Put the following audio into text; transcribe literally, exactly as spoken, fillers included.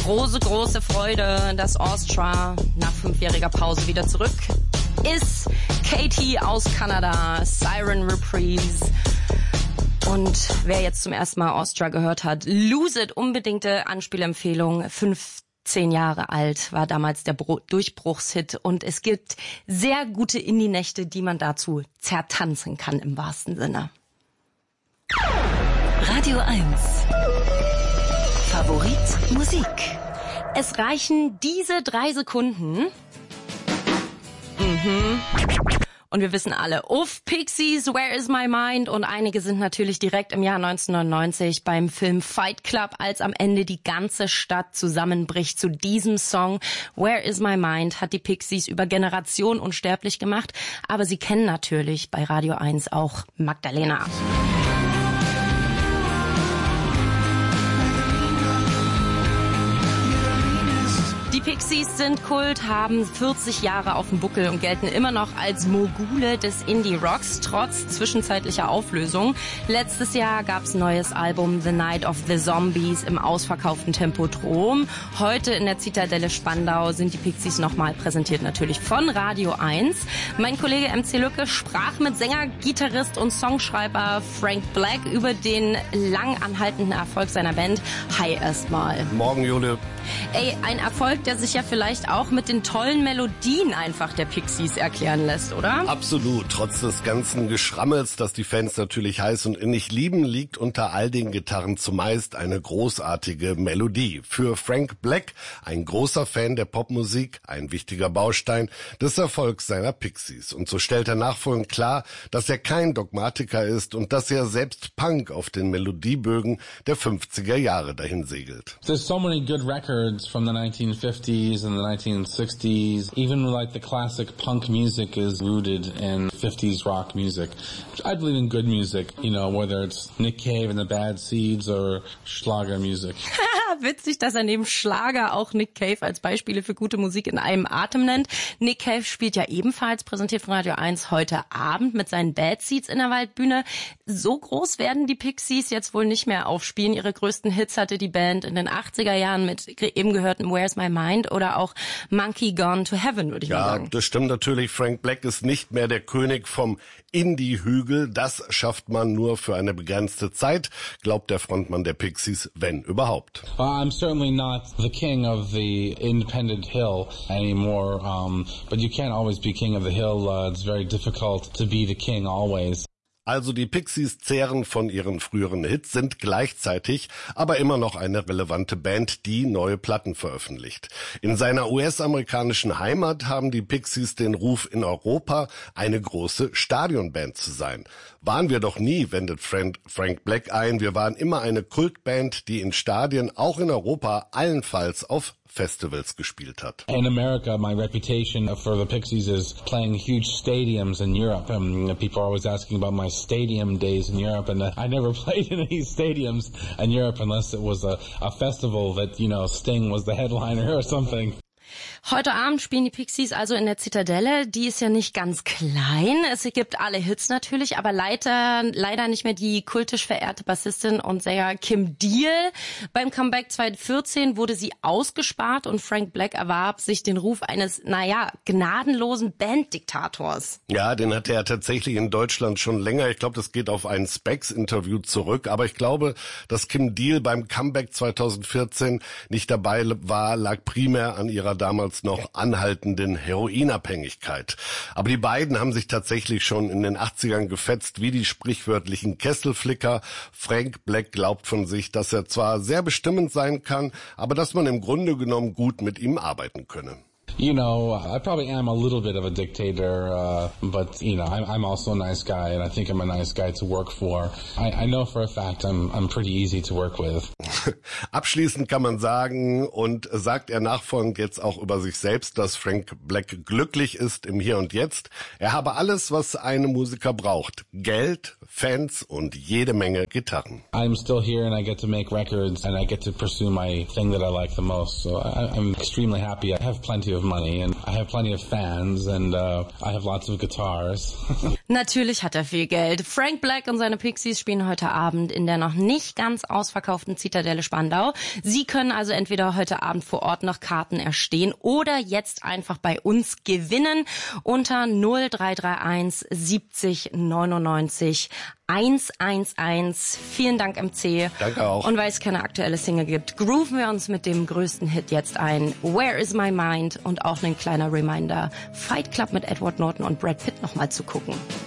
Große, große Freude, dass Austria nach fünfjähriger Pause wieder zurück ist. Katie aus Kanada, Siren Reprise. Und wer jetzt zum ersten Mal Austria gehört hat, Lose It, unbedingte Anspielempfehlung. fünfzehn Jahre alt war damals der Bro- Durchbruchshit. Und es gibt sehr gute Indie-Nächte, die man dazu zertanzen kann im wahrsten Sinne. Radio eins. Favorit Musik. Es reichen diese drei Sekunden. Mhm. Und wir wissen alle, uff, Pixies, Where is my mind? Und einige sind natürlich direkt im Jahr neunzehnhundertneunundneunzig beim Film Fight Club, als am Ende die ganze Stadt zusammenbricht zu diesem Song. Where is my mind hat die Pixies über Generationen unsterblich gemacht. Aber sie kennen natürlich bei Radio eins auch Magdalena. Die Pixies sind Kult, haben vierzig Jahre auf dem Buckel und gelten immer noch als Mogule des Indie-Rocks, trotz zwischenzeitlicher Auflösung. Letztes Jahr gab's ein neues Album The Night of the Zombies im ausverkauften Tempodrom. Heute in der Zitadelle Spandau sind die Pixies nochmal präsentiert, natürlich von Radio eins. Mein Kollege M C Lücke sprach mit Sänger, Gitarrist und Songschreiber Frank Black über den lang anhaltenden Erfolg seiner Band. Hi erstmal. Morgen, Jule. Ey, ein Erfolg, der sich ja vielleicht auch mit den tollen Melodien einfach der Pixies erklären lässt, oder? Absolut. Trotz des ganzen Geschrammels, das die Fans natürlich heiß und innig lieben, liegt unter all den Gitarren zumeist eine großartige Melodie. Für Frank Black, ein großer Fan der Popmusik, ein wichtiger Baustein des Erfolgs seiner Pixies. Und so stellt er nachfolgend klar, dass er kein Dogmatiker ist und dass er selbst Punk auf den Melodiebögen der fünfziger Jahre dahin segelt. There's so many good records from the nineteen fifties and the nineteen sixties. Even like the classic punk music is rooted in fifties rock music. I believe in good music, you know, whether it's Nick Cave and the Bad Seeds or Schlager music. Witzig, dass er neben Schlager auch Nick Cave als Beispiele für gute Musik in einem Atem nennt. Nick Cave spielt ja ebenfalls, präsentiert von Radio eins, heute Abend mit seinen Bad Seeds in der Waldbühne. So groß werden die Pixies jetzt wohl nicht mehr aufspielen. Ihre größten Hits hatte die Band in den achtziger Jahren mit eben gehörten Where's My Mind oder auch Monkey Gone to Heaven, würde ich ja, mal sagen. Ja, das stimmt natürlich. Frank Black ist nicht mehr der König vom Indie-Hügel. Das schafft man nur für eine begrenzte Zeit, glaubt der Frontmann der Pixies, wenn überhaupt. Uh, I'm certainly not the king of the independent hill anymore, um, but you can't always be king of the hill. Uh, it's very difficult to be the king always. Also die Pixies zehren von ihren früheren Hits, sind gleichzeitig aber immer noch eine relevante Band, die neue Platten veröffentlicht. In seiner U S-amerikanischen Heimat haben die Pixies den Ruf, in Europa eine große Stadionband zu sein. Waren wir doch nie, wendet Frank, Frank Black ein. Wir waren immer eine Kultband, die in Stadien, auch in Europa, allenfalls auf Festivals gespielt hat. In America, my reputation for the Pixies is playing huge stadiums in Europe. Um, people are always asking about my stadium days in Europe, and uh, I never played in any stadiums in Europe unless it was a, a festival that, you know, Sting was the headliner or something. Heute Abend spielen die Pixies also in der Zitadelle. Die ist ja nicht ganz klein. Es gibt alle Hits natürlich, aber leider, leider nicht mehr die kultisch verehrte Bassistin und Sänger Kim Deal. Beim Comeback zweitausendvierzehn wurde sie ausgespart und Frank Black erwarb sich den Ruf eines, naja, gnadenlosen Banddiktators. Ja, den hatte er tatsächlich in Deutschland schon länger. Ich glaube, das geht auf ein Specs-Interview zurück. Aber ich glaube, dass Kim Deal beim Comeback zweitausendvierzehn nicht dabei war, lag primär an ihrer damals noch anhaltenden Heroinabhängigkeit. Aber die beiden haben sich tatsächlich schon in den achtzigern gefetzt, wie die sprichwörtlichen Kesselflicker. Frank Black glaubt von sich, dass er zwar sehr bestimmend sein kann, aber dass man im Grunde genommen gut mit ihm arbeiten könne. You know, I probably am a little bit of a dictator, uh, but, you know, I'm, I'm also a nice guy, and I think I'm a nice guy to work for. I, I know for a fact I'm, I'm pretty easy to work with. Abschließend kann man sagen, und sagt er nachfolgend jetzt auch über sich selbst, dass Frank Black glücklich ist im Hier und Jetzt. Er habe alles, was ein Musiker braucht. Geld, Fans und jede Menge Gitarren. I'm still here and I get to make records and I get to pursue my thing that I like the most. So I, I'm extremely happy. I have plenty of money and I have plenty of fans and uh, I have lots of guitars. Natürlich hat er viel Geld. Frank Black und seine Pixies spielen heute Abend in der noch nicht ganz ausverkauften Zitadelle Spandau. Sie können also entweder heute Abend vor Ort noch Karten erstehen oder jetzt einfach bei uns gewinnen unter null drei drei eins siebzig neunundneunzig hundertelf. Vielen Dank, M C. Danke auch. Und weil es keine aktuelle Single gibt, grooven wir uns mit dem größten Hit jetzt ein. Where is my mind? Und auch ein kleiner Reminder, Fight Club mit Edward Norton und Brad Pitt nochmal zu gucken.